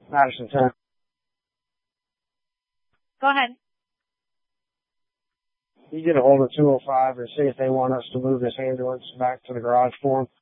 Madison 10. Go ahead. You get a hold of 205 and see if they want us to move this ambulance back to the garage for them.